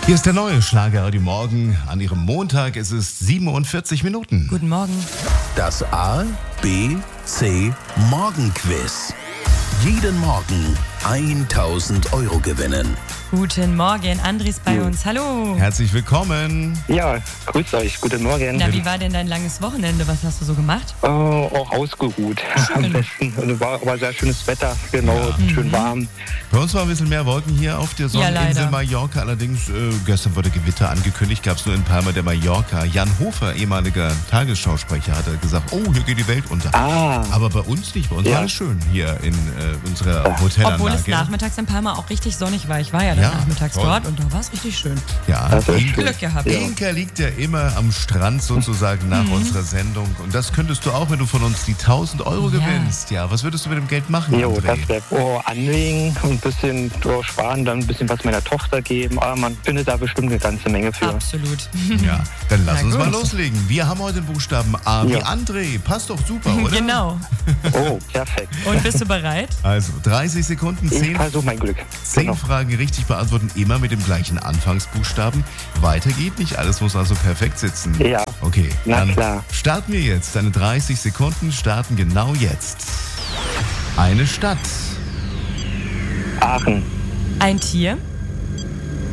Hier ist der neue Schlager Morgen. An Ihrem Montag ist es 47 Minuten. Guten Morgen. Das A, B, C Morgenquiz. Jeden Morgen 1.000 Euro gewinnen. Guten Morgen, André ist bei uns. Hallo. Herzlich willkommen. Ja, grüßt euch. Guten Morgen. Na, wie war denn dein langes Wochenende? Was hast du so gemacht? Auch ausgeruht am besten. Und war sehr schönes Wetter, genau, schön warm. Bei uns war ein bisschen mehr Wolken hier auf der Sonneninsel leider. Mallorca. Allerdings, gestern wurde Gewitter angekündigt, gab es nur in Palma de Mallorca. Jan Hofer, ehemaliger Tagesschausprecher, hat gesagt, oh, hier geht die Welt unter. Aber bei uns nicht. Bei uns war es schön hier in unserer Hotelanlage. Obwohl es nachmittags in Palma auch richtig sonnig war. Ich war ja dann nachmittags dort und da war es richtig schön. Ja, Glück gehabt. Inka liegt ja immer am Strand sozusagen nach unserer Sendung. Und das könntest du auch, wenn du von uns die 1.000 Euro gewinnst. Ja, was würdest du mit dem Geld machen, Jo, André? das wäre anlegen und ein bisschen sparen, dann ein bisschen was meiner Tochter geben. Aber man findet da bestimmt eine ganze Menge für. Absolut. Ja, dann lass Na uns gut. mal loslegen. Wir haben heute den Buchstaben A wie Ja. André. Passt doch super, oder? Genau. Oh, perfekt. Und bist du bereit? Also 30 Sekunden, Ich 10 versuche mein Glück. 10 Genau. Fragen richtig beantworten, immer mit dem gleichen Anfangsbuchstaben. Weiter geht nicht, alles muss also perfekt sitzen. Ja. Okay, Na dann klar. starten wir jetzt. Deine 30 Sekunden starten genau jetzt. Eine Stadt, Aachen, Ein Tier,